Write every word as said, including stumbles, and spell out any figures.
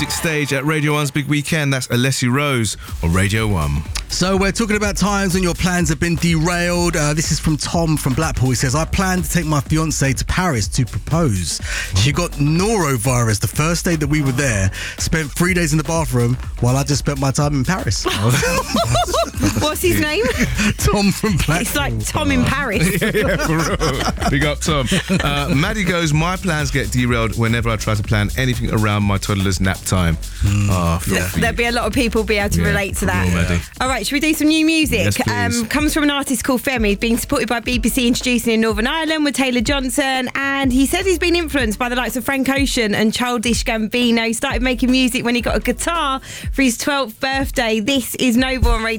music stage at Radio one's Big Weekend. That's Alessi Rose on Radio one. So we're talking about times when your plans have been derailed. Uh, this is from Tom from Blackpool. He says, I planned to take my fiancée to Paris to propose. She got norovirus the first day that we were there. Spent three days in the bathroom while I just spent my time in Paris. What's his name? Tom from Blackpool. It's like Tom in Paris. yeah, yeah, for real. Big up, Tom. Uh, Maddie goes, my plans get derailed whenever I try to plan anything around my toddler's nap time. Mm, oh, yeah. There'll be a lot of people be able to yeah, relate to that. Real, All right, should we do some new music? Yes, um, comes from an artist called Femi. He's been supported by B B C Introducing in Northern Ireland with Taylor Johnson, and he said he's been influenced by the likes of Frank Ocean and Childish Gambino. He started making music when he got a guitar for his twelfth birthday. This is Nova on Radio